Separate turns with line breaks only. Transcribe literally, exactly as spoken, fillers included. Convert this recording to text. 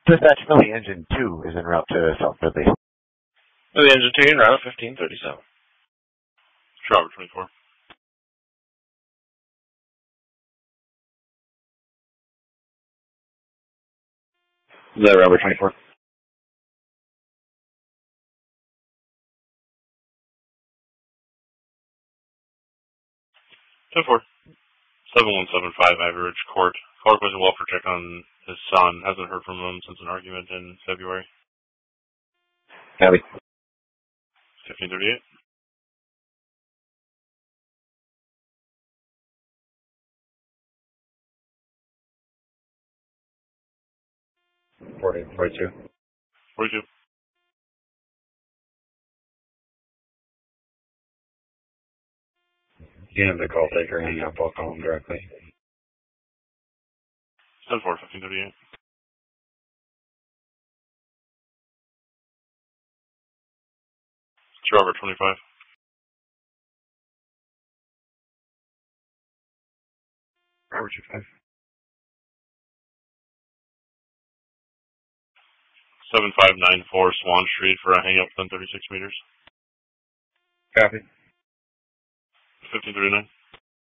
Dispatch Philly Engine two is en route to South Philly.
Philly Engine two en route, fifteen thirty-seven.
Robert twenty-four.
The Robert twenty-four.
ten four. seven one seven five Average Court. Caller requesting welfare check on his son. Hasn't heard from him since an argument in February.
Copy.
fifteen thirty-eight.
forty, forty-two.
forty-two.
You have the call taker hang up, I'll call him directly.
ten four, fifteen thirty-eight. Robert twenty-five.
Robert twenty-five.
seven five nine four Swan Street for a hang up within thirty-six meters.
Copy.
fifteen thirty-nine.